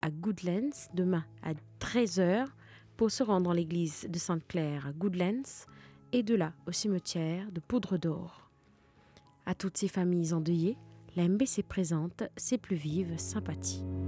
à Goodlands demain à 13h pour se rendre dans l'église de Sainte-Claire à Goodlands et de là au cimetière de Poudre d'Or. À toutes ces familles endeuillées, la MBC présente ses plus vives sympathies.